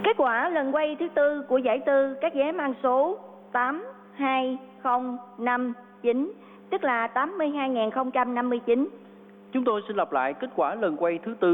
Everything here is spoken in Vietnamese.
Kết quả lần quay thứ tư của giải tư các vé mang số 82059, tức là 82.059. Chúng tôi xin lặp lại kết quả lần quay thứ tư